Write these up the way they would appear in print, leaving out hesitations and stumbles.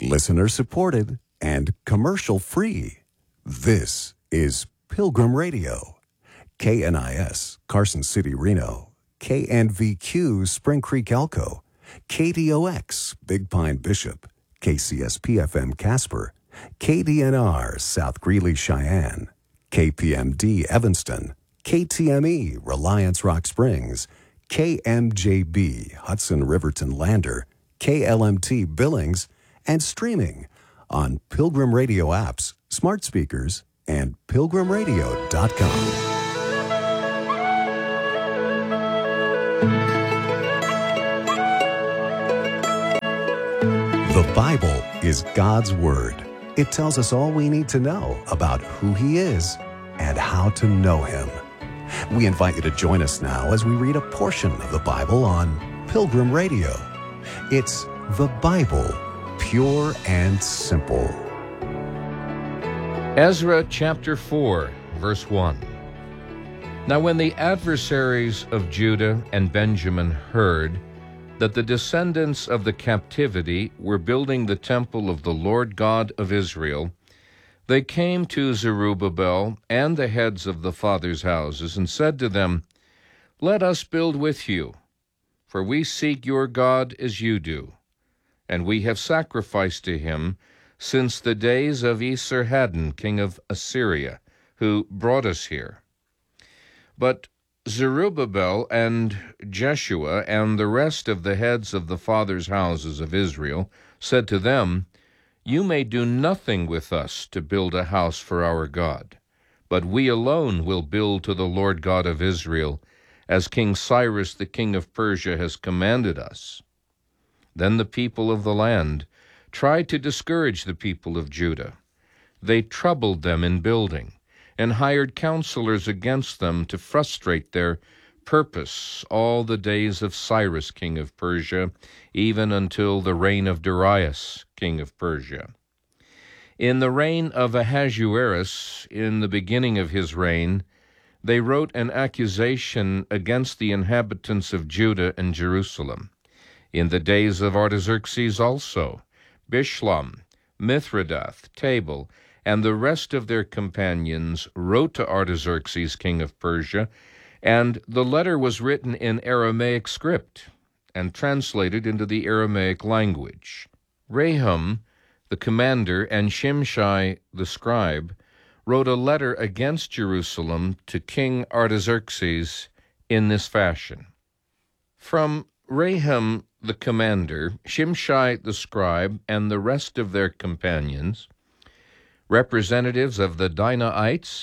listener supported, and commercial free. This is Pilgrim Radio. KNIS, Carson City, Reno. KNVQ, Spring Creek, Elko. KDOX, Big Pine, Bishop. KCSP-FM, Casper. KDNR, South Greeley, Cheyenne. KPMD, Evanston. KTME, Reliance, Rock Springs. KMJB, Hudson, Riverton, Lander. KLMT, Billings. And streaming on Pilgrim Radio apps, smart speakers, and pilgrimradio.com. The Bible is God's Word. It tells us all we need to know about who He is and how to know Him. We invite you to join us now as we read a portion of the Bible on Pilgrim Radio. It's the Bible, pure and simple. Ezra chapter 4, verse 1. Now when the adversaries of Judah and Benjamin heard that the descendants of the captivity were building the temple of the Lord God of Israel, they came to Zerubbabel and the heads of the fathers' houses and said to them, Let us build with you, for we seek your God as you do, and we have sacrificed to him since the days of Esarhaddon, king of Assyria, who brought us here. But Zerubbabel and Jeshua and the rest of the heads of the fathers' houses of Israel said to them, You may do nothing with us to build a house for our God, but we alone will build to the Lord God of Israel, as King Cyrus the king of Persia has commanded us. Then the people of the land tried to discourage the people of Judah. They troubled them in building, and hired counselors against them to frustrate their purpose all the days of Cyrus king of Persia, even until the reign of Darius king of Persia. In the reign of Ahasuerus, in the beginning of his reign, they wrote an accusation against the inhabitants of Judah and Jerusalem. In the days of Artaxerxes also, Bishlam, Mithridath, Tabal, and the rest of their companions wrote to Artaxerxes, king of Persia, and the letter was written in Aramaic script and translated into the Aramaic language. Rahum, the commander, and Shimshai, the scribe, wrote a letter against Jerusalem to King Artaxerxes in this fashion. From Rahum, the commander, Shimshai the scribe, and the rest of their companions, representatives of the Dinaites,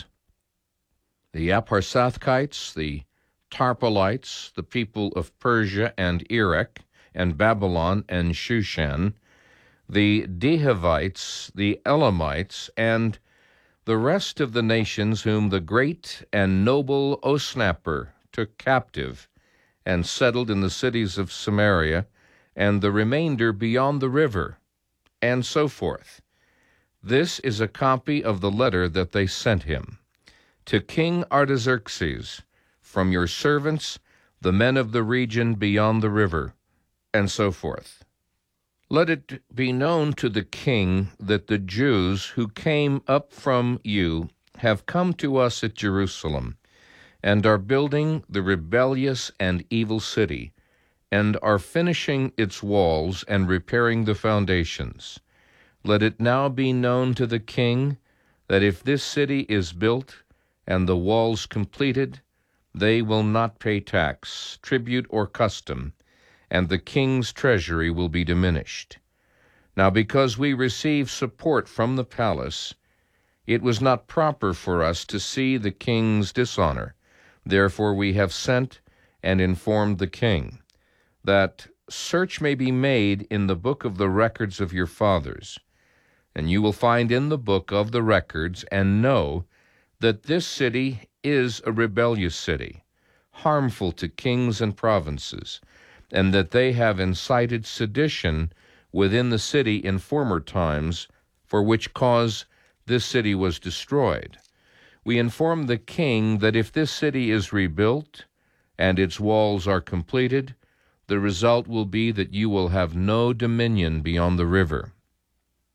the Aparsathkites, the Tarpolites, the people of Persia and Erech, and Babylon and Shushan, the Dehavites, the Elamites, and the rest of the nations whom the great and noble Osnapper took captive and settled in the cities of Samaria, and the remainder beyond the river, and so forth. This is a copy of the letter that they sent him. To King Artaxerxes, from your servants, the men of the region beyond the river, and so forth. Let it be known to the king that the Jews who came up from you have come to us at Jerusalem, and are building the rebellious and evil city, and are finishing its walls and repairing the foundations. Let it now be known to the king that if this city is built and the walls completed, they will not pay tax, tribute, or custom, and the king's treasury will be diminished. Now because we receive support from the palace, it was not proper for us to see the king's dishonor. Therefore we have sent and informed the king, that search may be made in the book of the records of your fathers, and you will find in the book of the records and know that this city is a rebellious city, harmful to kings and provinces, and that they have incited sedition within the city in former times, for which cause this city was destroyed. We inform the king that if this city is rebuilt and its walls are completed, the result will be that you will have no dominion beyond the river.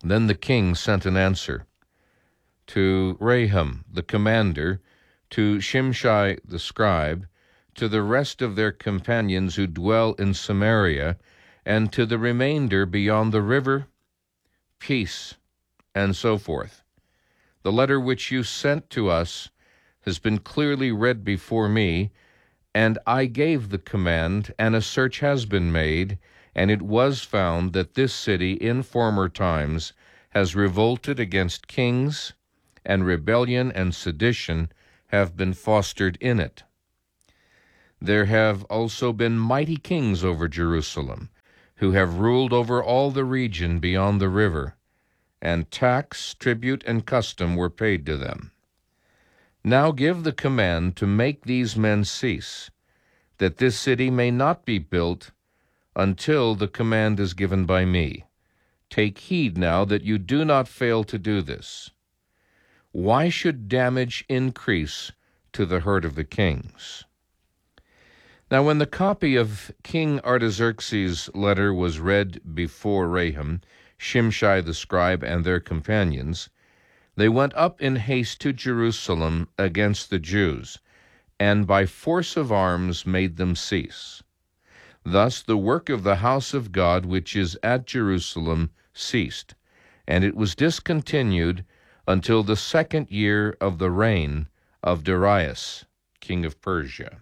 Then the king sent an answer to Raham the commander, to Shimshai the scribe, to the rest of their companions who dwell in Samaria, and to the remainder beyond the river, peace, and so forth. The letter which you sent to us has been clearly read before me, and I gave the command, and a search has been made, and it was found that this city in former times has revolted against kings, and rebellion and sedition have been fostered in it. There have also been mighty kings over Jerusalem, who have ruled over all the region beyond the river, and tax, tribute, and custom were paid to them. Now give the command to make these men cease, that this city may not be built until the command is given by me. Take heed now that you do not fail to do this. Why should damage increase to the hurt of the kings? Now when the copy of King Artaxerxes' letter was read before Raham, Shimshai the scribe, and their companions, they went up in haste to Jerusalem against the Jews, and by force of arms made them cease. Thus the work of the house of God which is at Jerusalem ceased, and it was discontinued until the 2nd year of the reign of Darius, king of Persia.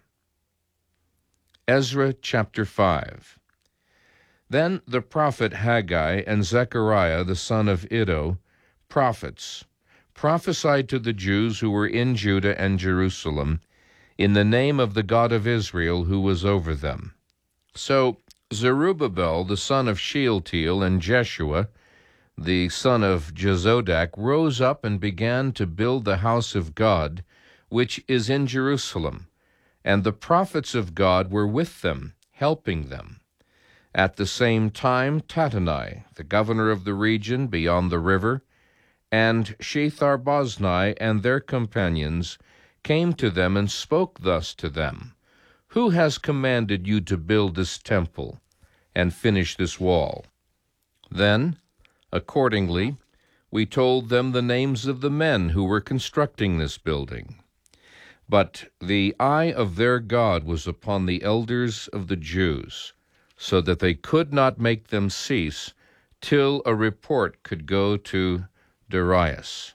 Ezra chapter 5. Then the prophet Haggai and Zechariah the son of Iddo, prophets, prophesied to the Jews who were in Judah and Jerusalem in the name of the God of Israel who was over them. So Zerubbabel the son of Shealtiel and Jeshua the son of Jozadak rose up and began to build the house of God, which is in Jerusalem, and the prophets of God were with them, helping them. At the same time Tattenai, the governor of the region beyond the river, and Shethar-boznai and their companions came to them and spoke thus to them, Who has commanded you to build this temple and finish this wall? Then, accordingly, we told them the names of the men who were constructing this building. But the eye of their God was upon the elders of the Jews, so that they could not make them cease till a report could go to Darius.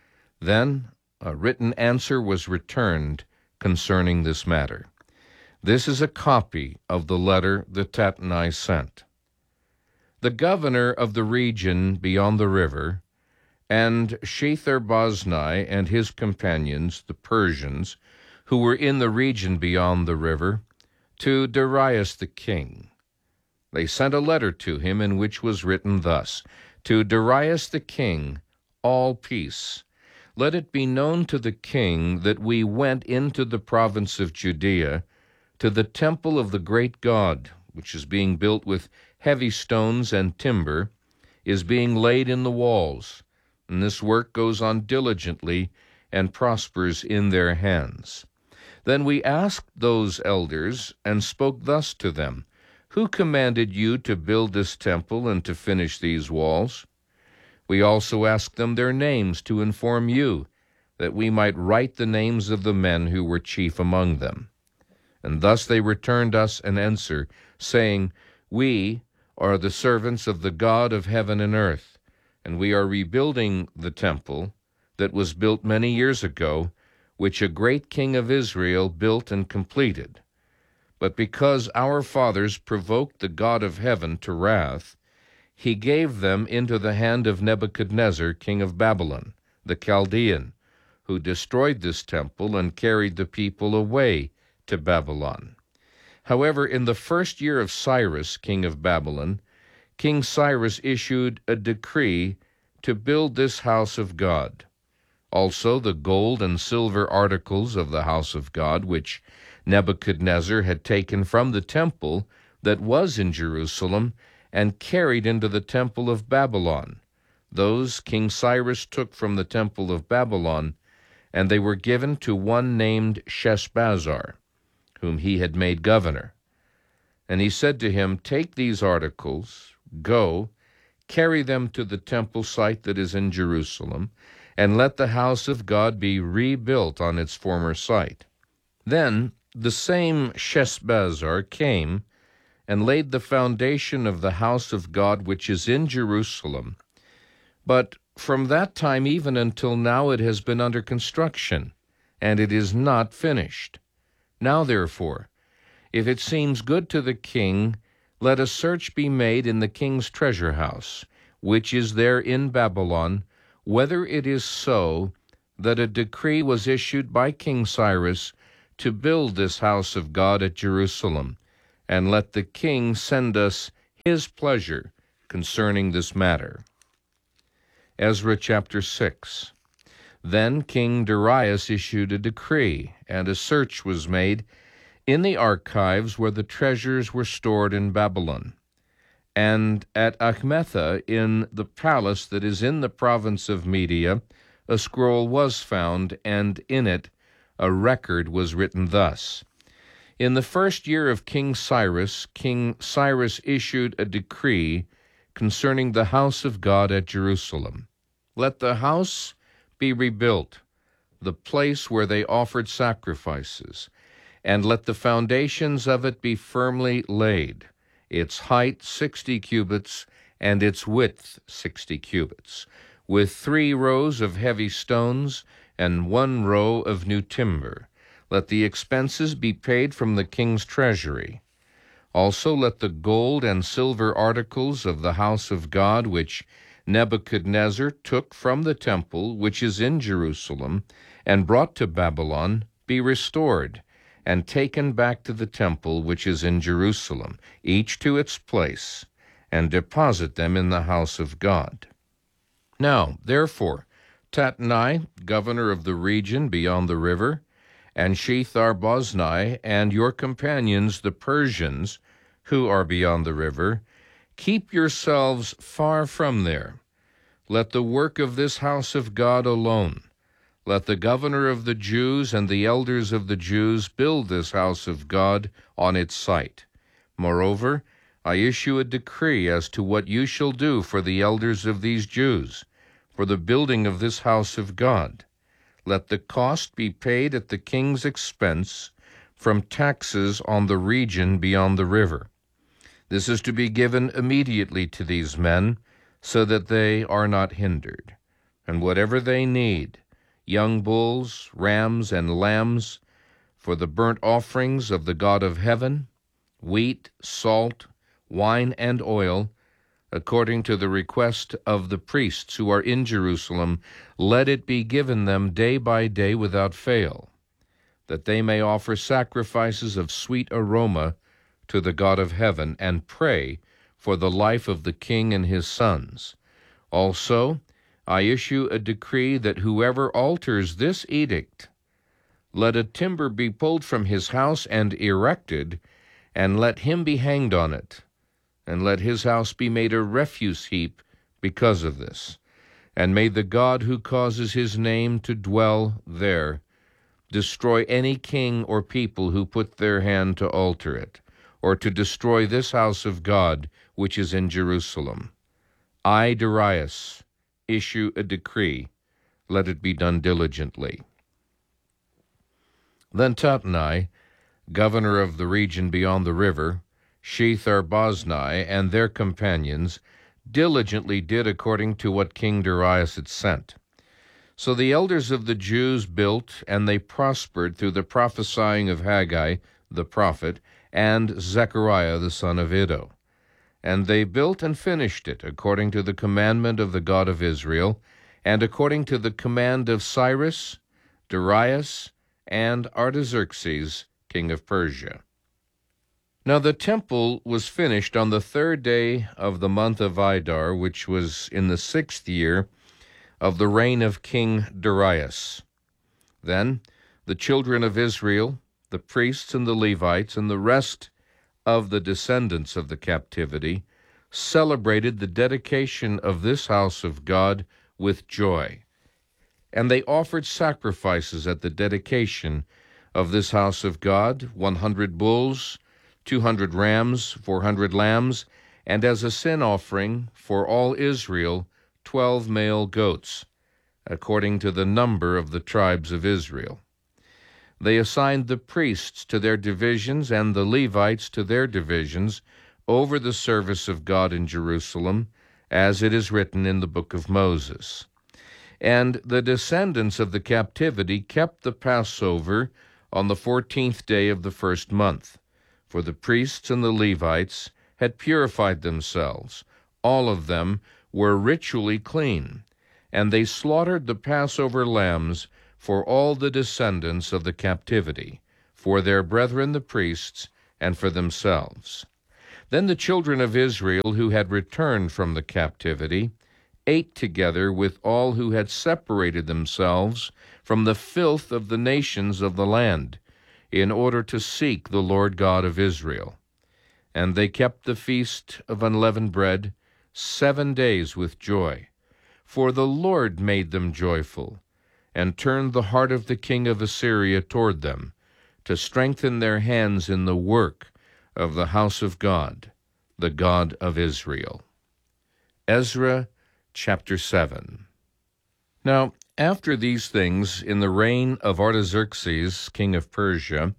Then a written answer was returned concerning this matter. This is a copy of the letter that Tattenai sent. The governor of the region beyond the river, and Shethar-boznai and his companions, the Persians, who were in the region beyond the river, to Darius the king. They sent a letter to him in which was written thus, To Darius the king, all peace. Let it be known to the king that we went into the province of Judea, to the temple of the great God, which is being built with heavy stones and timber, is being laid in the walls, and this work goes on diligently and prospers in their hands. Then we asked those elders and spoke thus to them, Who commanded you to build this temple and to finish these walls? We also asked them their names to inform you, that we might write the names of the men who were chief among them. And thus they returned us an answer, saying, We are the servants of the God of heaven and earth, and we are rebuilding the temple that was built many years ago, which a great king of Israel built and completed. But because our fathers provoked the God of heaven to wrath, he gave them into the hand of Nebuchadnezzar, king of Babylon, the Chaldean, who destroyed this temple and carried the people away to Babylon. However, in the 1st year of Cyrus, king of Babylon, King Cyrus issued a decree to build this house of God. Also the gold and silver articles of the house of God, which Nebuchadnezzar had taken from the temple that was in Jerusalem and carried into the temple of Babylon. Those King Cyrus took from the temple of Babylon, and they were given to one named Sheshbazzar, whom he had made governor. And he said to him, Take these articles, go, carry them to the temple site that is in Jerusalem, and let the house of God be rebuilt on its former site. Then the same Sheshbazzar came and laid the foundation of the house of God which is in Jerusalem. But from that time even until now it has been under construction, and it is not finished. Now therefore, if it seems good to the king, let a search be made in the king's treasure house, which is there in Babylon, whether it is so that a decree was issued by King Cyrus to build this house of God at Jerusalem, and let the king send us his pleasure concerning this matter. Ezra chapter 6. Then King Darius issued a decree, and a search was made in the archives where the treasures were stored in Babylon. And at Achmetha, in the palace that is in the province of Media, a scroll was found, and in it a record was written thus: In the first year of King Cyrus issued a decree concerning the house of God at Jerusalem. Let the house be rebuilt, the place where they offered sacrifices, and let the foundations of it be firmly laid, its height 60 cubits, and its width 60 cubits, with 3 rows of heavy stones and 1 row of new timber. Let the expenses be paid from the king's treasury. Also let the gold and silver articles of the house of God, which Nebuchadnezzar took from the temple which is in Jerusalem, and brought to Babylon, be restored, and taken back to the temple which is in Jerusalem, each to its place, and deposit them in the house of God. Now, therefore, Tatnai, governor of the region beyond the river, and Shethar-boznai, and your companions the Persians, who are beyond the river, keep yourselves far from there. Let the work of this house of God alone. Let the governor of the Jews and the elders of the Jews build this house of God on its site. Moreover, I issue a decree as to what you shall do for the elders of these Jews, for the building of this house of God. Let the cost be paid at the king's expense from taxes on the region beyond the river. This is to be given immediately to these men, so that they are not hindered. And whatever they need, young bulls, rams, and lambs, for the burnt offerings of the God of heaven, wheat, salt, wine, and oil, according to the request of the priests who are in Jerusalem, let it be given them day by day without fail, that they may offer sacrifices of sweet aroma to the God of heaven, and pray for the life of the king and his sons. Also, I issue a decree that whoever alters this edict, let a timber be pulled from his house and erected, and let him be hanged on it, and let his house be made a refuse heap because of this. And may the God who causes his name to dwell there destroy any king or people who put their hand to alter it, or to destroy this house of God which is in Jerusalem. I, Darius, issue a decree. Let it be done diligently. Then Tatnai, governor of the region beyond the river, Shethar-boznai, and their companions, diligently did according to what King Darius had sent. So the elders of the Jews built, and they prospered through the prophesying of Haggai the prophet, and Zechariah the son of Iddo. And they built and finished it according to the commandment of the God of Israel, and according to the command of Cyrus, Darius, and Artaxerxes, king of Persia. Now the temple was finished on the 3rd day of the month of Adar, which was in the 6th year of the reign of King Darius. Then the children of Israel, the priests and the Levites, and the rest of the descendants of the captivity, celebrated the dedication of this house of God with joy. And they offered sacrifices at the dedication of this house of God, 100 bulls, 200 rams, 400 lambs, and as a sin offering for all Israel 12 male goats, according to the number of the tribes of Israel. They assigned the priests to their divisions and the Levites to their divisions over the service of God in Jerusalem, as it is written in the book of Moses. And the descendants of the captivity kept the Passover on the 14th day of the first month, for the priests and the Levites had purified themselves. All of them were ritually clean, and they slaughtered the Passover lambs for all the descendants of the captivity, for their brethren the priests, and for themselves. Then the children of Israel who had returned from the captivity ate together with all who had separated themselves from the filth of the nations of the land, in order to seek the Lord God of Israel. And they kept the feast of unleavened bread 7 days with joy, for the Lord made them joyful, and turned the heart of the king of Assyria toward them, to strengthen their hands in the work of the house of God, the God of Israel. Ezra chapter 7. Now, after these things, in the reign of Artaxerxes, king of Persia,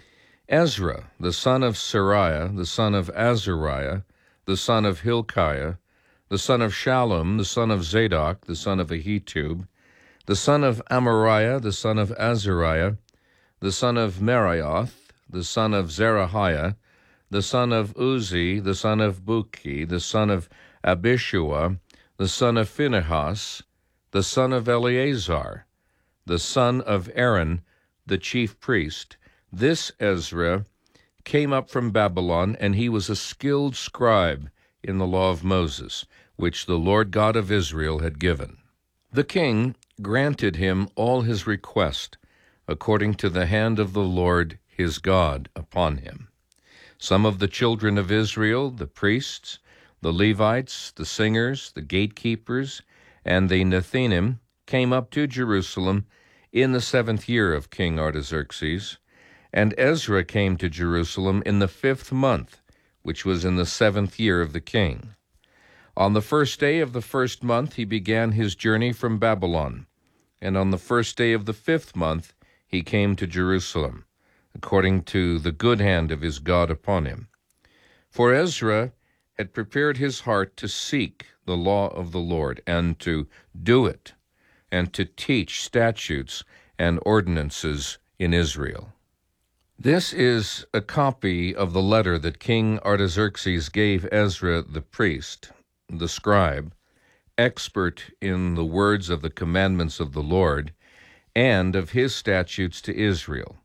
Ezra, the son of Seraiah, the son of Azariah, the son of Hilkiah, the son of Shallum, the son of Zadok, the son of Ahitub, the son of Amariah, the son of Azariah, the son of Meraioth, the son of Zerahiah, the son of Uzzi, the son of Buki, the son of Abishua, the son of Phinehas, the son of Eleazar, the son of Aaron, the chief priest. This Ezra came up from Babylon, and he was a skilled scribe in the law of Moses, which the Lord God of Israel had given. The king granted him all his request, according to the hand of the Lord his God upon him. Some of the children of Israel, the priests, the Levites, the singers, the gatekeepers, and the Nethinim, came up to Jerusalem in the 7th year of King Artaxerxes, and Ezra came to Jerusalem in the 5th month, which was in the 7th year of the king. On the 1st day of the 1st month he began his journey from Babylon, and on the 1st day of the 5th month he came to Jerusalem, according to the good hand of his God upon him. For Ezra had prepared his heart to seek the law of the Lord, and to do it, and to teach statutes and ordinances in Israel. This is a copy of the letter that King Artaxerxes gave Ezra the priest, the scribe, expert in the words of the commandments of the Lord, and of his statutes to Israel.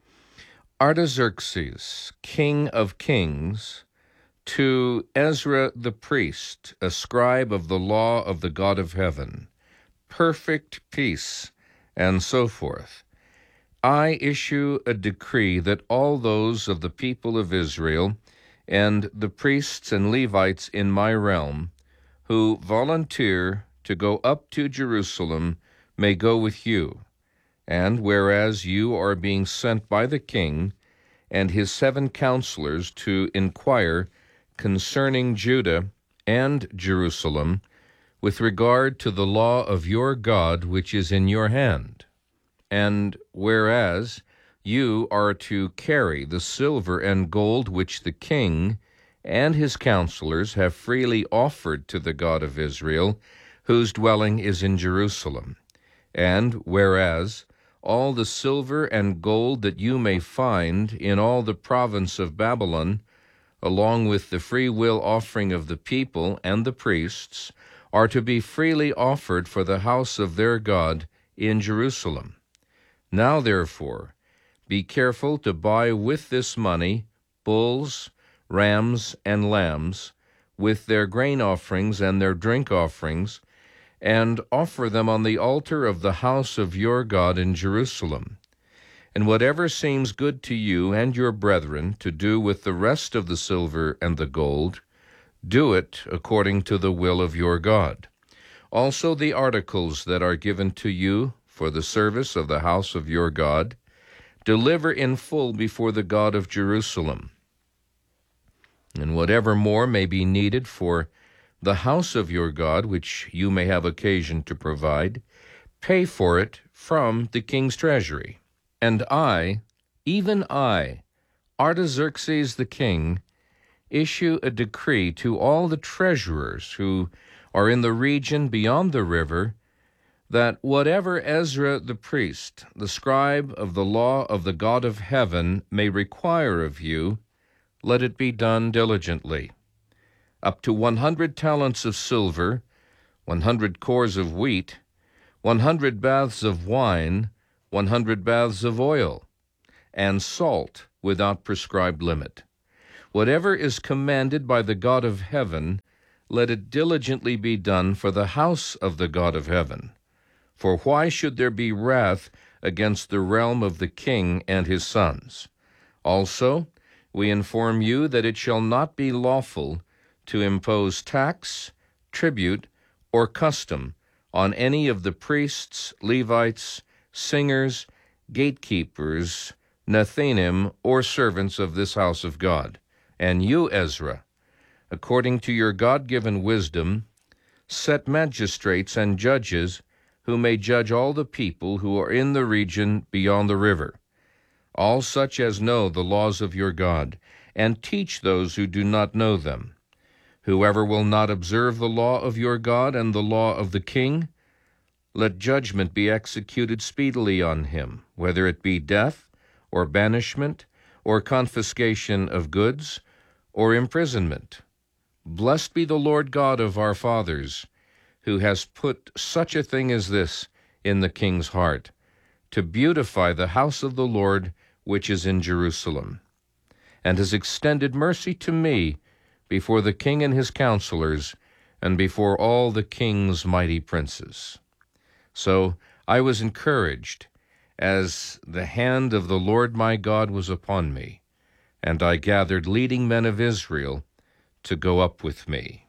Artaxerxes, king of kings, to Ezra the priest, a scribe of the law of the God of heaven, perfect peace, and so forth. I issue a decree that all those of the people of Israel and the priests and Levites in my realm who volunteer to go up to Jerusalem may go with you. And whereas you are being sent by the king and his 7 counselors to inquire concerning Judah and Jerusalem with regard to the law of your God which is in your hand, and whereas you are to carry the silver and gold which the king and his counselors have freely offered to the God of Israel, whose dwelling is in Jerusalem, and whereas all the silver and gold that you may find in all the province of Babylon, along with the free will offering of the people and the priests, are to be freely offered for the house of their God in Jerusalem. Now, therefore, be careful to buy with this money bulls, rams, and lambs, with their grain offerings and their drink offerings, and offer them on the altar of the house of your God in Jerusalem. And whatever seems good to you and your brethren to do with the rest of the silver and the gold, do it according to the will of your God. Also the articles that are given to you for the service of the house of your God, deliver in full before the God of Jerusalem. and whatever more may be needed for the house of your God, which you may have occasion to provide, pay for it from the king's treasury. And I, even I, Artaxerxes the king, issue a decree to all the treasurers who are in the region beyond the river, that whatever Ezra the priest, the scribe of the law of the God of heaven, may require of you, let it be done diligently. Up to 100 talents of silver, 100 cores of wheat, 100 baths of wine, 100 baths of oil, and salt without prescribed limit. Whatever is commanded by the God of heaven, let it diligently be done for the house of the God of heaven. For why should there be wrath against the realm of the king and his sons? Also, we inform you that it shall not be lawful to impose tax, tribute, or custom on any of the priests, Levites, singers, gatekeepers, Nethinim, or servants of this house of God. And you, Ezra, according to your God-given wisdom, set magistrates and judges who may judge all the people who are in the region beyond the river, all such as know the laws of your God, and teach those who do not know them. Whoever will not observe the law of your God and the law of the king, let judgment be executed speedily on him, whether it be death, or banishment, or confiscation of goods, or imprisonment. Blessed be the Lord God of our fathers, who has put such a thing as this in the king's heart, to beautify the house of the Lord which is in Jerusalem, and has extended mercy to me before the king and his counselors, and before all the king's mighty princes. So I was encouraged, as the hand of the Lord my God was upon me, and I gathered leading men of Israel to go up with me.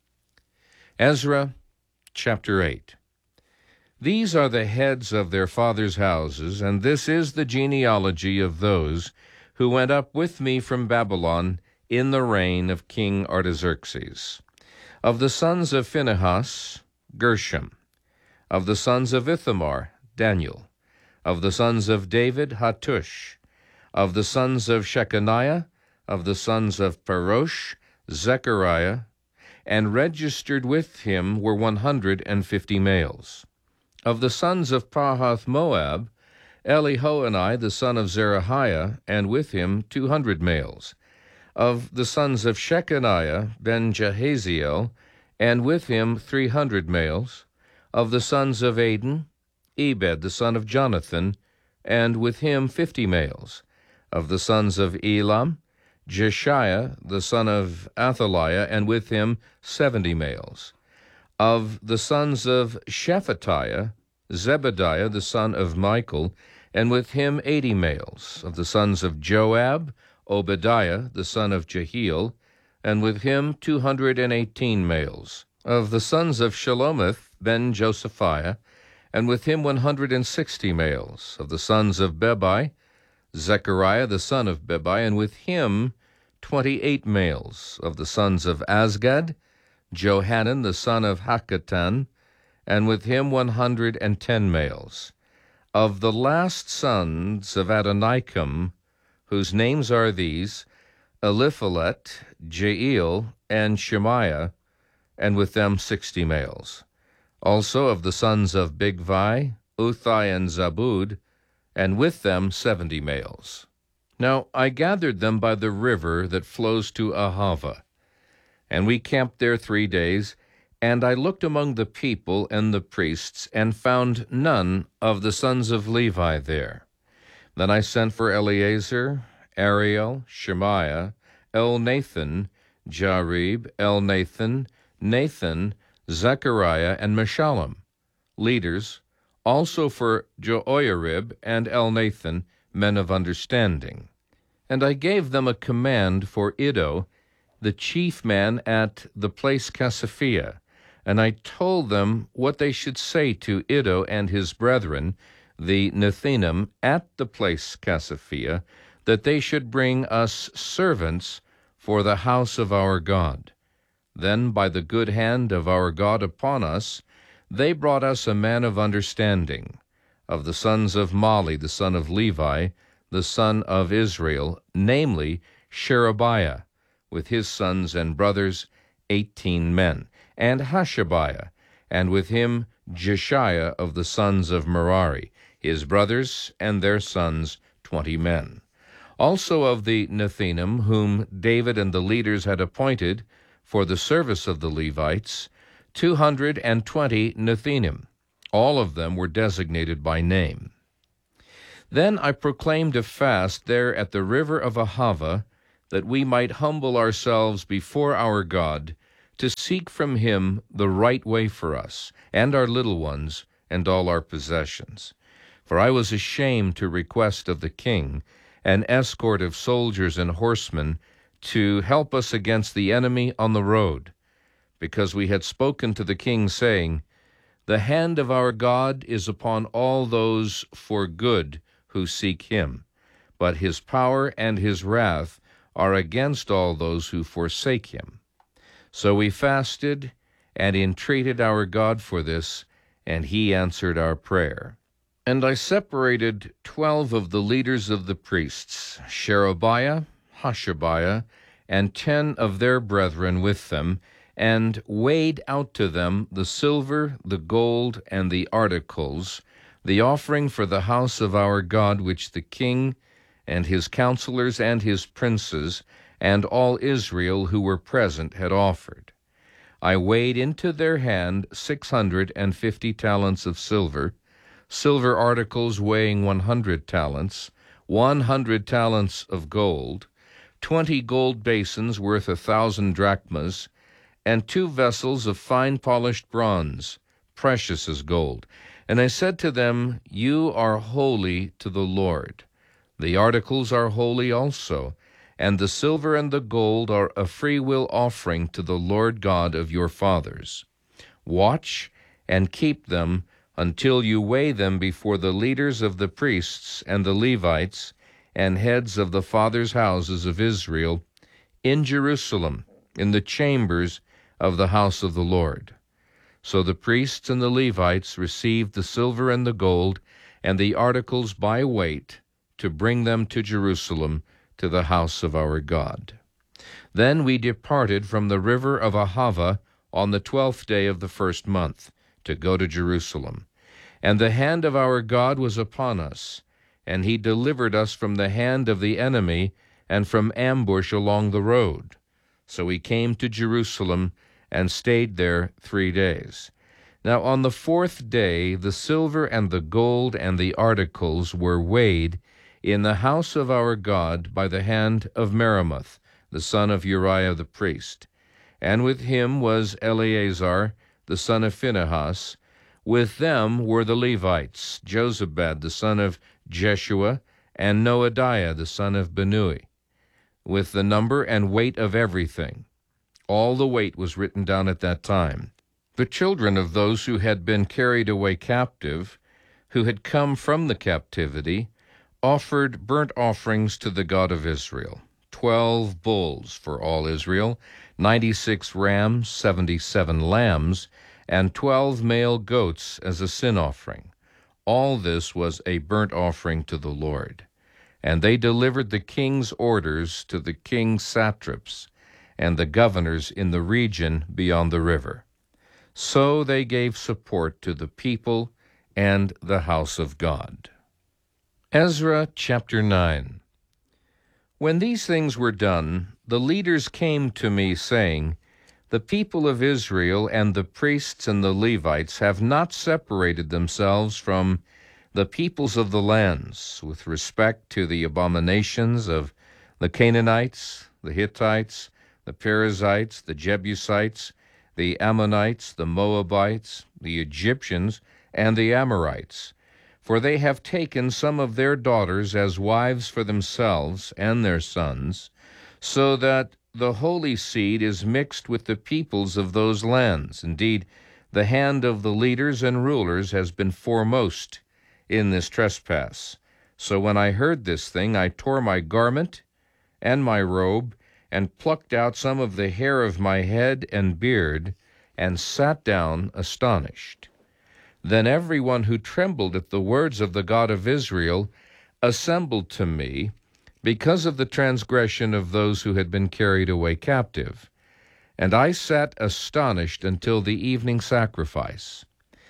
Ezra chapter 8. These are the heads of their fathers' houses, and this is the genealogy of those who went up with me from Babylon in the reign of King Artaxerxes. Of the sons of Phinehas, Gershom. Of the sons of Ithamar, Daniel. Of the sons of David, Hattush. Of the sons of Shechaniah, of the sons of Parosh, Zechariah, and registered with him were 150 males. Of the sons of Pahath-Moab, Elihoenai the son of Zerahiah, and with him 200 males. Of the sons of Shechaniah, Ben-Jahaziel, and with him 300 males. Of the sons of Aden, Ebed the son of Jonathan, and with him 50 males. Of the sons of Elam, Jeshiah the son of Athaliah, and with him 70 males. Of the sons of Shephatiah, Zebediah the son of Michael, and with him 80 males. Of the sons of Joab, Obadiah the son of Jehiel, and with him 218 males. Of the sons of Shelomith, Ben-Josephiah, and with him 160 males. Of the sons of Bebai, Zechariah the son of Bebai, and with him 28 males. Of the sons of Azgad, Johanan the son of Hakatan, and with him 110 males. Of the last sons of Adonikam, whose names are these, Eliphalet, Jeiel, and Shemaiah, and with them 60 males. Also of the sons of Bigvai, Uthai, and Zabud, and with them 70 males. Now I gathered them by the river that flows to Ahava, and we camped there 3 days, and I looked among the people and the priests, and found none of the sons of Levi there. Then I sent for Eleazar, Ariel, Shemaiah, Elnathan, Jarib, Elnathan, Nathan, Zechariah, and Meshullam, leaders, also for Joiarib and Elnathan, men of understanding. And I gave them a command for Iddo, the chief man at the place Casaphia, and I told them what they should say to Iddo and his brethren, the Nethinim, at the place Casaphia, that they should bring us servants for the house of our God. Then by the good hand of our God upon us, they brought us a man of understanding, of the sons of Mali, the son of Levi, the son of Israel, namely Sherebiah, with his sons and brothers 18 men, and Hashabiah, and with him Jeshiah of the sons of Merari, his brothers and their sons 20 men. Also of the Nethinim, whom David and the leaders had appointed for the service of the Levites, 220 Nethinim. All of them were designated by name. Then I proclaimed a fast there at the river of Ahava, that we might humble ourselves before our God, to seek from him the right way for us, and our little ones, and all our possessions. For I was ashamed to request of the king an escort of soldiers and horsemen to help us against the enemy on the road, because we had spoken to the king, saying, The hand of our God is upon all those for good who seek him, but his power and his wrath are against all those who forsake him. So we fasted and entreated our God for this, and he answered our prayer. And I separated 12 of the leaders of the priests, Sherebiah, Hashabiah, and 10 of their brethren with them, and weighed out to them the silver, the gold, and the articles, the offering for the house of our God, which the king and his counselors and his princes and all Israel who were present had offered. I weighed into their hand 650 talents of silver, silver articles weighing 100 talents, 100 talents of gold, 20 gold basins worth 1,000 drachmas, and 2 vessels of fine polished bronze, precious as gold. And I said to them, You are holy to the Lord. The articles are holy also, and the silver and the gold are a freewill offering to the Lord God of your fathers. Watch and keep them until you weigh them before the leaders of the priests and the Levites and heads of the fathers' houses of Israel in Jerusalem, in the chambers of the house of the Lord. So the priests and the Levites received the silver and the gold and the articles by weight to bring them to Jerusalem, to the house of our God. Then we departed from the river of Ahava on the 12th day of the first month, to go to Jerusalem. And the hand of our God was upon us, and he delivered us from the hand of the enemy and from ambush along the road. So we came to Jerusalem and stayed there 3 days. Now on the 4th day the silver and the gold and the articles were weighed in the house of our God by the hand of Meremoth, the son of Uriah the priest. And with him was Eleazar, the son of Phinehas. With them were the Levites, Jozabad, the son of Jeshua, and Noadiah, the son of Binnui, with the number and weight of everything. All the weight was written down at that time. The children of those who had been carried away captive, who had come from the captivity, offered burnt offerings to the God of Israel, 12 bulls for all Israel, 96 rams, 77 lambs, and 12 male goats as a sin offering. All this was a burnt offering to the Lord. And they delivered the king's orders to the king's satraps and the governors in the region beyond the river. So they gave support to the people and the house of God. Ezra chapter 9. When these things were done, the leaders came to me, saying, The people of Israel and the priests and the Levites have not separated themselves from the peoples of the lands with respect to the abominations of the Canaanites, the Hittites, the Perizzites, the Jebusites, the Ammonites, the Moabites, the Egyptians, and the Amorites. For they have taken some of their daughters as wives for themselves and their sons, so that the holy seed is mixed with the peoples of those lands. Indeed, the hand of the leaders and rulers has been foremost in this trespass. So when I heard this thing, I tore my garment and my robe, and plucked out some of the hair of my head and beard, and sat down astonished. Then everyone who trembled at the words of the God of Israel assembled to me, because of the transgression of those who had been carried away captive. And I sat astonished until the evening sacrifice.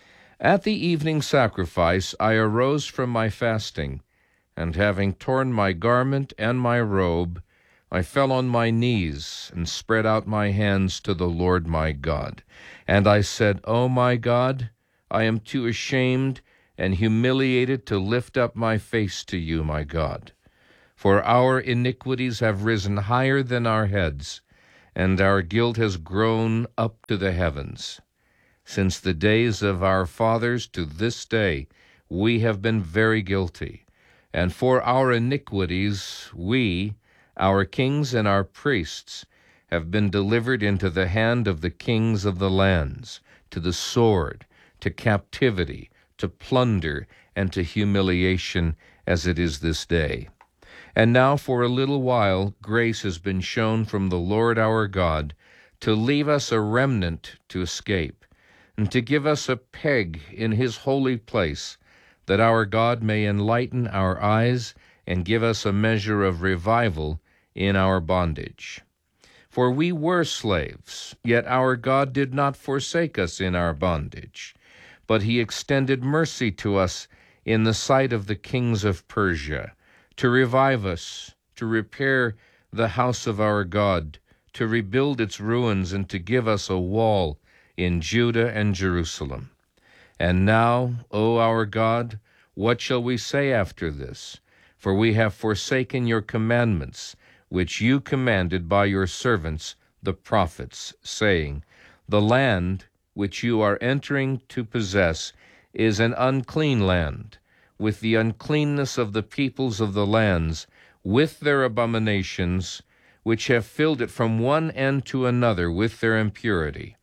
At the evening sacrifice I arose from my fasting, and having torn my garment and my robe, I fell on my knees and spread out my hands to the Lord my God. And I said, O my God, I am too ashamed and humiliated to lift up my face to you, my God. For our iniquities have risen higher than our heads, and our guilt has grown up to the heavens. Since the days of our fathers to this day, we have been very guilty. And for our iniquities, we, our kings and our priests, have been delivered into the hand of the kings of the lands, to the sword, to captivity, to plunder, and to humiliation, as it is this day. And now for a little while grace has been shown from the Lord our God to leave us a remnant to escape, and to give us a peg in his holy place, that our God may enlighten our eyes and give us a measure of revival in our bondage. For we were slaves, yet our God did not forsake us in our bondage, but he extended mercy to us in the sight of the kings of Persia, to revive us, to repair the house of our God, to rebuild its ruins, and to give us a wall in Judah and Jerusalem. And now, O our God, what shall we say after this? For we have forsaken your commandments, which you commanded by your servants the prophets, saying, The land which you are entering to possess is an unclean land, with the uncleanness of the peoples of the lands, with their abominations, which have filled it from one end to another with their impurity.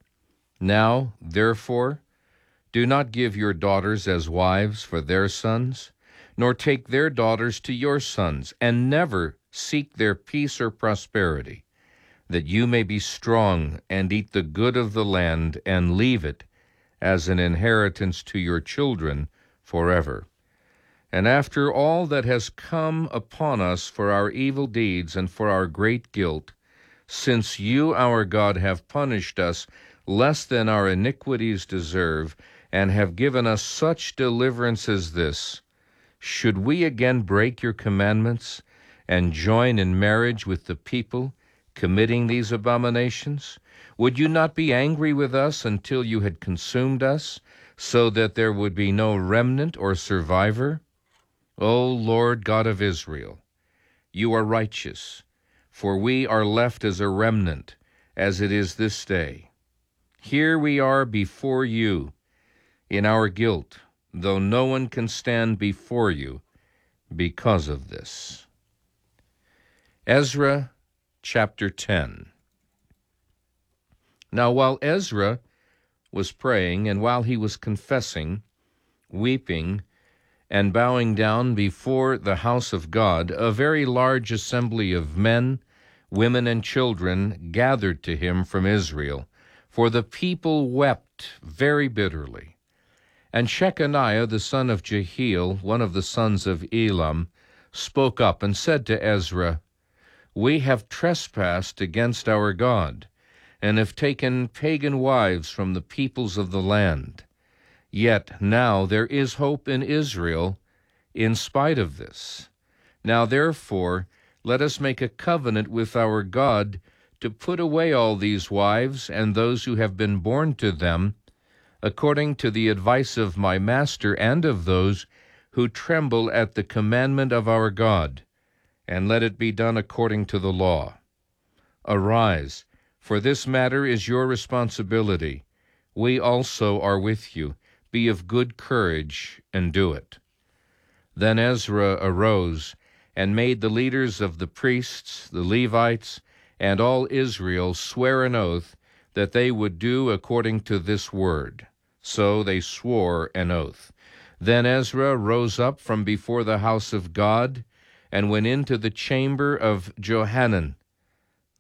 Now, therefore, do not give your daughters as wives for their sons, nor take their daughters to your sons, and never seek their peace or prosperity, that you may be strong and eat the good of the land and leave it as an inheritance to your children forever. And after all that has come upon us for our evil deeds and for our great guilt, since you, our God, have punished us less than our iniquities deserve, and have given us such deliverance as this, should we again break your commandments and join in marriage with the people committing these abominations? Would you not be angry with us until you had consumed us, so that there would be no remnant or survivor? O Lord God of Israel, you are righteous, for we are left as a remnant, as it is this day. Here we are before you in our guilt, though no one can stand before you because of this. Ezra chapter 10. Now while Ezra was praying, and while he was confessing, weeping, and bowing down before the house of God, a very large assembly of men, women, and children gathered to him from Israel, for the people wept very bitterly. And Shechaniah the son of Jehiel, one of the sons of Elam, spoke up and said to Ezra, We have trespassed against our God, and have taken pagan wives from the peoples of the land. Yet now there is hope in Israel in spite of this. Now therefore let us make a covenant with our God to put away all these wives and those who have been born to them, according to the advice of my master and of those who tremble at the commandment of our God, and let it be done according to the law. Arise, for this matter is your responsibility. We also are with you. Be of good courage, and do it. Then Ezra arose and made the leaders of the priests, the Levites, and all Israel swear an oath that they would do according to this word. So they swore an oath. Then Ezra rose up from before the house of God and went into the chamber of Johanan,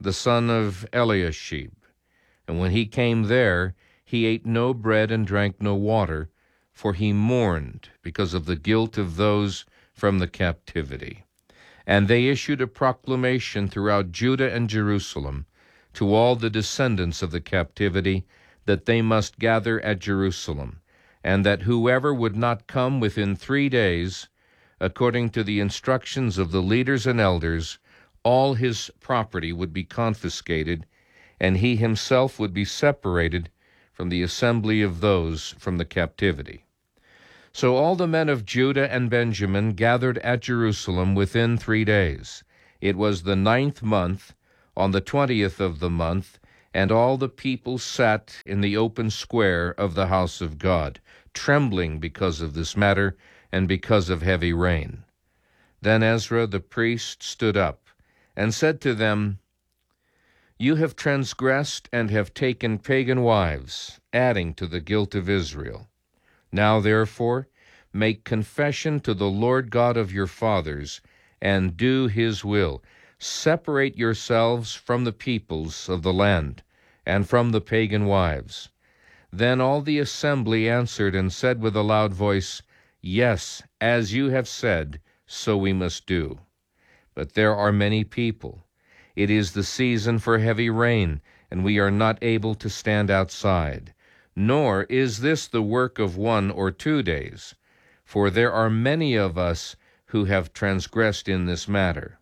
the son of Eliashib. And when he came there, he ate no bread and drank no water, for he mourned because of the guilt of those from the captivity. And they issued a proclamation throughout Judah and Jerusalem to all the descendants of the captivity that they must gather at Jerusalem, and that whoever would not come within 3 days, according to the instructions of the leaders and elders, all his property would be confiscated, and he himself would be separated from the assembly of those from the captivity. So all the men of Judah and Benjamin gathered at Jerusalem within 3 days. It was the 9th month, on the 20th of the month, and all the people sat in the open square of the house of God, trembling because of this matter and because of heavy rain. Then Ezra the priest stood up and said to them, "You have transgressed and have taken pagan wives, adding to the guilt of Israel. Now, therefore, make confession to the Lord God of your fathers, and do his will. Separate yourselves from the peoples of the land, and from the pagan wives." Then all the assembly answered and said with a loud voice, "Yes, as you have said, so we must do. But there are many people. It is the season for heavy rain, and we are not able to stand outside. Nor is this the work of 1 or 2 days, for there are many of us who have transgressed in this matter.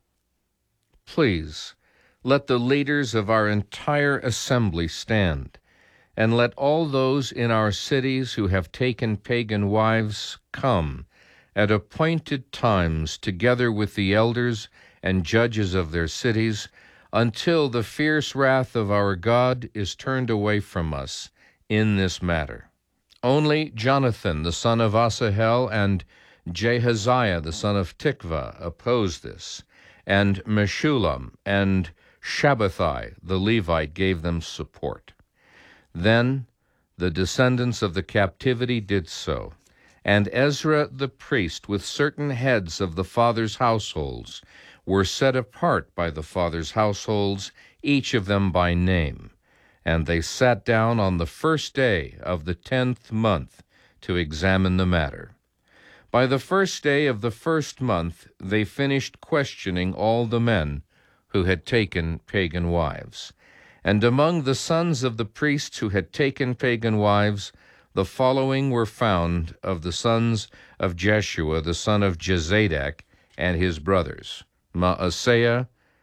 Please, let the leaders of our entire assembly stand, and let all those in our cities who have taken pagan wives come at appointed times together with the elders and judges of their cities, until the fierce wrath of our God is turned away from us in this matter." Only Jonathan the son of Asahel and Jehaziah the son of Tikvah opposed this, and Meshullam and Shabbathai the Levite gave them support. Then the descendants of the captivity did so, and Ezra the priest with certain heads of the fathers' households were set apart by the fathers' households, each of them by name. And they sat down on the 1st day of the 10th month to examine the matter. By the 1st day of the 1st month they finished questioning all the men who had taken pagan wives. And among the sons of the priests who had taken pagan wives, the following were found of the sons of Jeshua the son of Jezadak and his brothers: Maaseiah,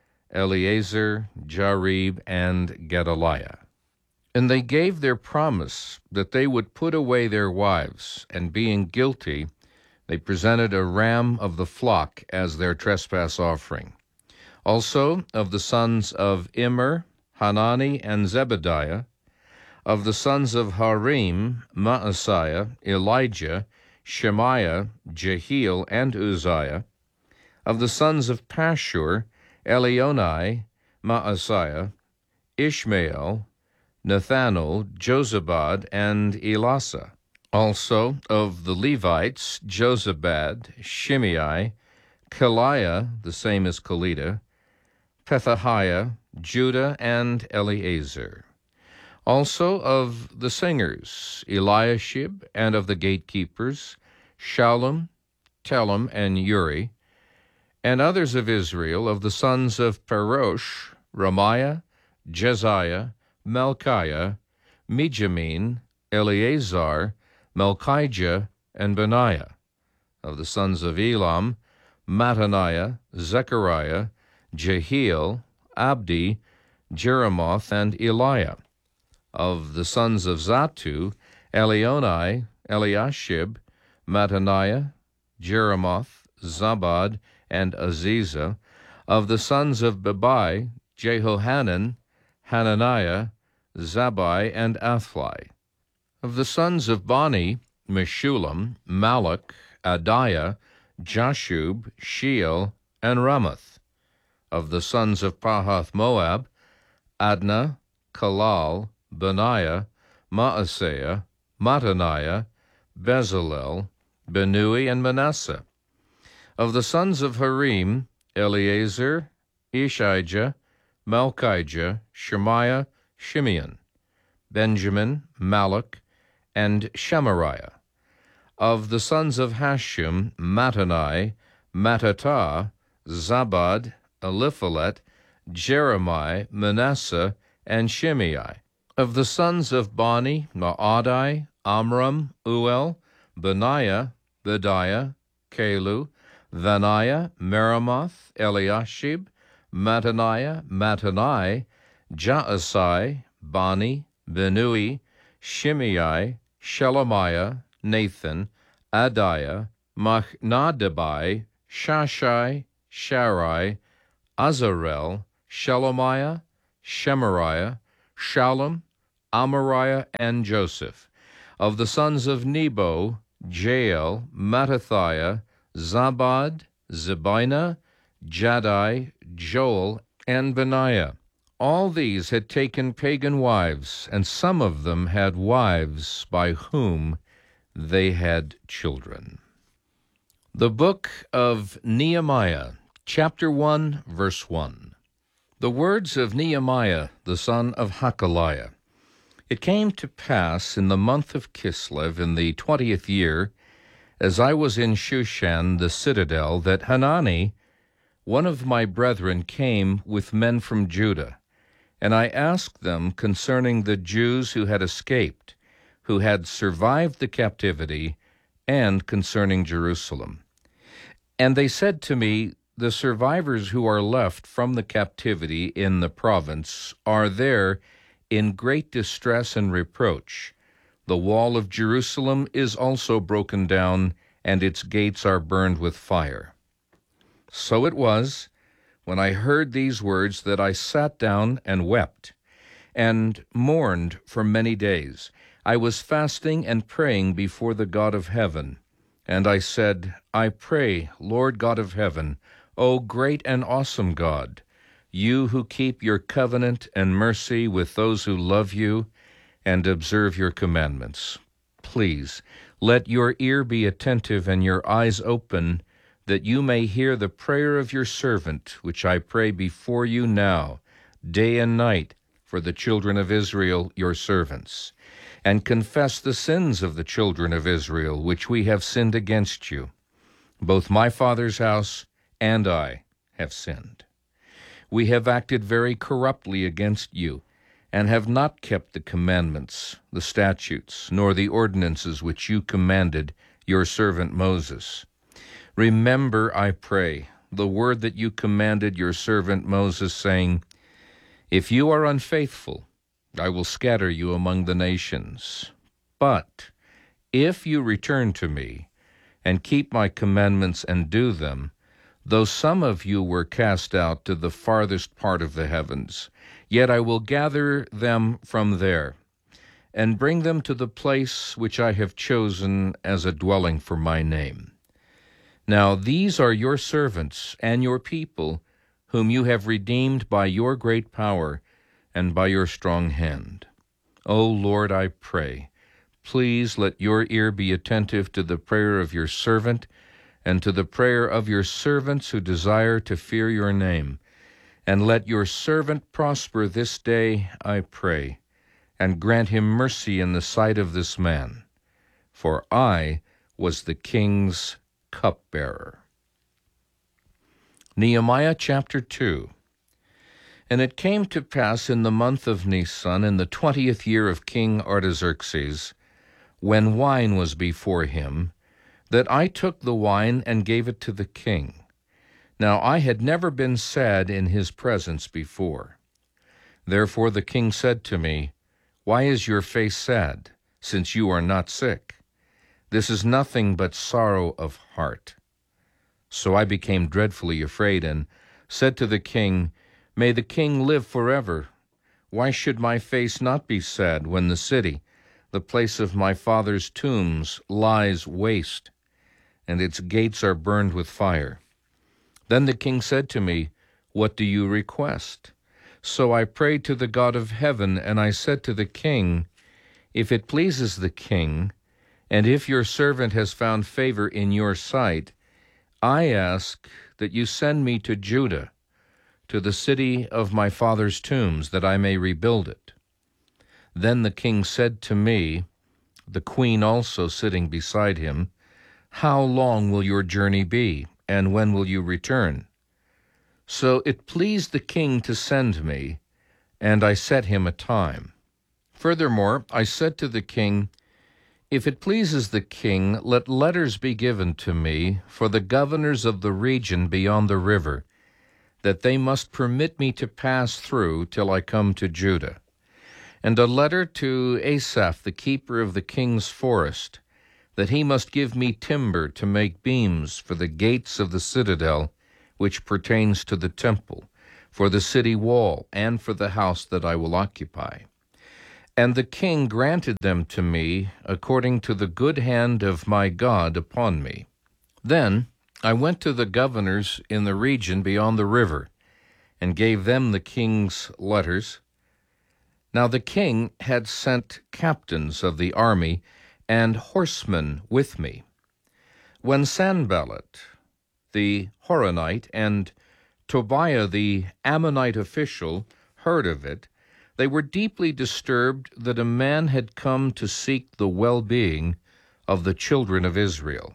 Eleazar, Jarib, and Gedaliah. And they gave their promise that they would put away their wives, and being guilty, they presented a ram of the flock as their trespass offering. Also of the sons of Immer, Hanani, and Zebediah; of the sons of Harim, Maaseiah, Elijah, Shemaiah, Jehiel, and Uzziah; of the sons of Pashur, Elionai, Maaseiah, Ishmael, Nathanael, Jozabad, and Elasa. Also of the Levites, Jozabad, Shimei, Kaliah, the same as Kelita, Pethahiah, Judah, and Eleazar. Also of the singers, Eliashib, and of the gatekeepers, Shallum, Telem, and Uri; and others of Israel, of the sons of Parosh, Ramiah, Jeziah, Malchiah, Mijamin, Eleazar, Malchijah, and Benaiah; of the sons of Elam, Mattaniah, Zechariah, Jehiel, Abdi, Jeremoth, and Eliah; of the sons of Zatu, Elionai, Eliashib, Mattaniah, Jeremoth, Zabad, and Aziza; of the sons of Bebai, Jehohanan, Hananiah, Zabai, and Athli; of the sons of Bani, Meshullam, Malach, Adiah, Jashub, Sheel, and Ramoth; of the sons of Pahath Moab, Adnah, Kalal, Benaiah, Maaseiah, Mattaniah, Bezalel, Benui, and Manasseh; of the sons of Harim, Eleazar, Ishijah, Malchijah, Shemaiah, Shimeon, Benjamin, Malach, and Shemariah. Of the sons of Hashum, Mattanai, Mattatah, Zabad, Eliphalet, Jeremiah, Manasseh, and Shimei. Of the sons of Bani, Maadai, Amram, Uel, Benaiah, Bediah, Kalu, Vaniah, Meremoth, Eliashib, Mattaniah, Mattanai, Jaasai, Bani, Benui, Shimei, Shelemiah, Nathan, Adiah, Machnadabai, Shashai, Sharai, Azarel, Shelemiah, Shemariah, Shallum, Amariah, and Joseph. Of the sons of Nebo, Jael, Mattathiah, Zabad, Zebina, Jaddai, Joel, and Benaiah. All these had taken pagan wives, and some of them had wives by whom they had children. The book of Nehemiah, chapter 1, verse 1. The words of Nehemiah, the son of Hakaliah. It came to pass in the month of Kislev, in the 20th year, as I was in Shushan the citadel, that Hanani, one of my brethren, came with men from Judah. And I asked them concerning the Jews who had escaped, who had survived the captivity, and concerning Jerusalem. And they said to me, the survivors who are left from the captivity in the province are there in great distress and reproach. The wall of Jerusalem is also broken down, and its gates are burned with fire. So it was, when I heard these words, that I sat down and wept, and mourned for many days. I was fasting and praying before the God of heaven. And I said, I pray, Lord God of heaven, O great and awesome God, you who keep your covenant and mercy with those who love you and observe your commandments. Please, let your ear be attentive and your eyes open, that you may hear the prayer of your servant, which I pray before you now, day and night, for the children of Israel, your servants, and confess the sins of the children of Israel, which we have sinned against you. Both my father's house and I have sinned. We have acted very corruptly against you, and have not kept the commandments, the statutes, nor the ordinances which you commanded your servant Moses. Remember, I pray, the word that you commanded your servant Moses, saying, If you are unfaithful, I will scatter you among the nations. But if you return to me, and keep my commandments and do them, though some of you were cast out to the farthest part of the heavens, yet I will gather them from there, and bring them to the place which I have chosen as a dwelling for my name. Now these are your servants and your people, whom you have redeemed by your great power and by your strong hand. O Lord, I pray, please let your ear be attentive to the prayer of your servant and to the prayer of your servants who desire to fear your name. And let your servant prosper this day, I pray, and grant him mercy in the sight of this man. For I was the king's cupbearer. Nehemiah chapter 2. And it came to pass in the month of Nisan, in the 20th year of King Artaxerxes, when wine was before him, that I took the wine and gave it to the king. Now I had never been sad in his presence before. Therefore the king said to me, Why is your face sad, since you are not sick? This is nothing but sorrow of heart. So I became dreadfully afraid, and said to the king, May the king live forever. Why should my face not be sad when the city, the place of my father's tombs, lies waste, and its gates are burned with fire? Then the king said to me, What do you request? So I prayed to the God of heaven, and I said to the king, If it pleases the king, and if your servant has found favor in your sight, I ask that you send me to Judah, to the city of my father's tombs, that I may rebuild it. Then the king said to me, the queen also sitting beside him, How long will your journey be, and when will you return? So it pleased the king to send me, and I set him a time. Furthermore, I said to the king, If it pleases the king, let letters be given to me for the governors of the region beyond the river, that they must permit me to pass through till I come to Judah. And a letter to Asaph, the keeper of the king's forest, that he must give me timber to make beams for the gates of the citadel, which pertains to the temple, for the city wall, and for the house that I will occupy. And the king granted them to me according to the good hand of my God upon me. Then I went to the governors in the region beyond the river, and gave them the king's letters. Now the king had sent captains of the army and horsemen with me. When Sanballat, the Horonite, and Tobiah, the Ammonite official, heard of it, they were deeply disturbed that a man had come to seek the well-being of the children of Israel.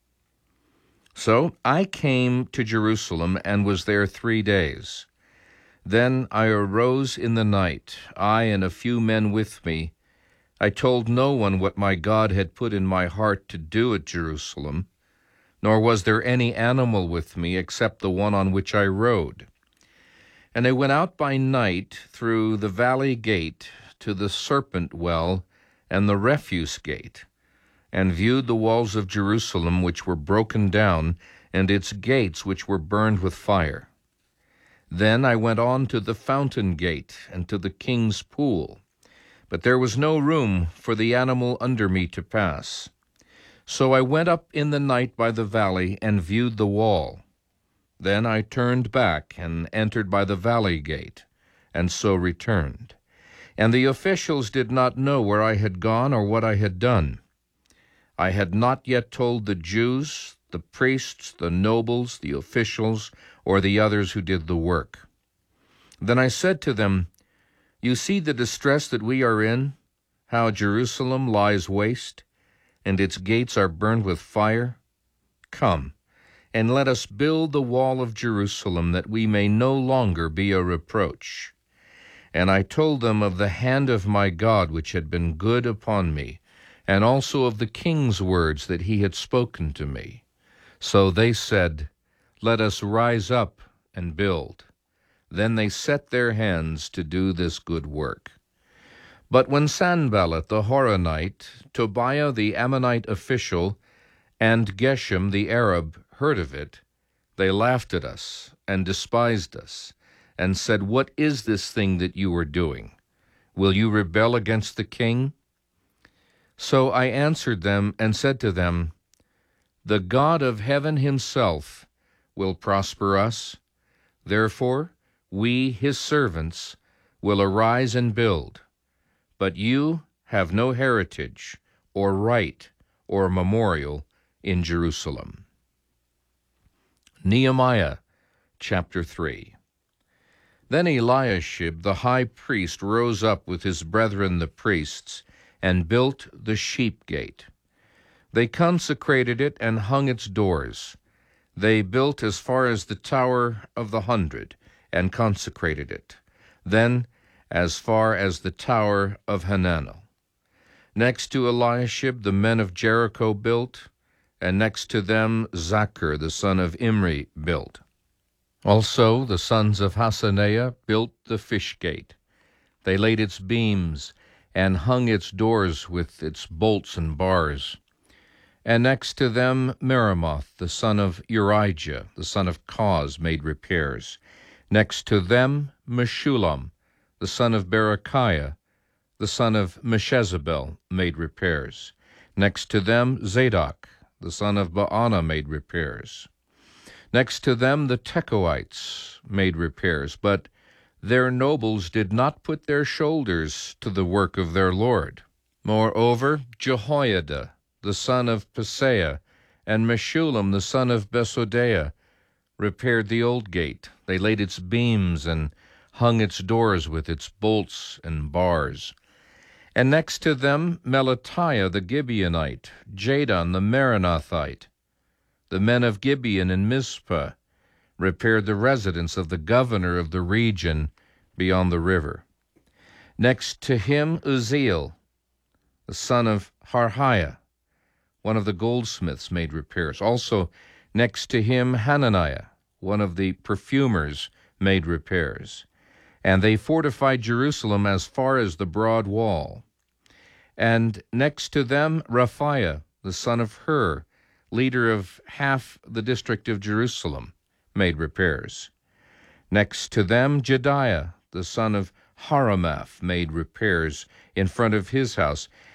So I came to Jerusalem and was there 3 days. Then I arose in the night, I and a few men with me. I told no one what my God had put in my heart to do at Jerusalem, nor was there any animal with me except the one on which I rode. And I went out by night through the valley gate to the serpent well and the refuse gate, and viewed the walls of Jerusalem which were broken down, and its gates which were burned with fire. Then I went on to the fountain gate and to the king's pool, but there was no room for the animal under me to pass. So I went up in the night by the valley and viewed the wall. Then I turned back and entered by the valley gate, and so returned. And the officials did not know where I had gone or what I had done. I had not yet told the Jews, the priests, the nobles, the officials, or the others who did the work. Then I said to them, You see the distress that we are in, how Jerusalem lies waste, and its gates are burned with fire? Come, and let us build the wall of Jerusalem, that we may no longer be a reproach. And I told them of the hand of my God which had been good upon me, and also of the king's words that he had spoken to me. So they said, Let us rise up and build. Then they set their hands to do this good work. But when Sanballat the Horonite, Tobiah the Ammonite official, and Geshem the Arab heard of it, they laughed at us and despised us, and said, What is this thing that you are doing? Will you rebel against the king? So I answered them and said to them, The God of heaven himself will prosper us. Therefore, we, his servants, will arise and build. But you have no heritage, or right, or memorial in Jerusalem. Nehemiah chapter 3. Then Eliashib the high priest rose up with his brethren the priests, and built the sheep gate. They consecrated it and hung its doors. They built as far as the Tower of the 100, and consecrated it. Then as far as the Tower of Hananel. Next to Eliashib the men of Jericho built, and next to them Zachar the son of Imri built. Also the sons of Hasaneah built the fish gate. They laid its beams, and hung its doors with its bolts and bars. And next to them Meremoth the son of Urijah, the son of Koz, made repairs. Next to them Meshullam, the son of Berechiah, the son of Meshezabel, made repairs. Next to them Zadok, the son of Baana, made repairs. Next to them the Tekoites made repairs, but their nobles did not put their shoulders to the work of their Lord. Moreover, Jehoiada, the son of Paseah, and Meshullam, the son of Besodeiah, repaired the old gate, They laid its beams and hung its doors with its bolts and bars. And next to them Melatiah the Gibeonite, Jadon the Meronothite. The men of Gibeon and Mizpah repaired the residence of the governor of the region beyond the river. Next to him Uzziel, the son of Harhiah, one of the goldsmiths, made repairs. Also next to him Hananiah, one of the perfumers, made repairs. And they fortified Jerusalem as far as the broad wall. And next to them Raphiah, the son of Hur, leader of half the district of Jerusalem, made repairs. Next to them Jediah, the son of Haramath, made repairs in front of his house.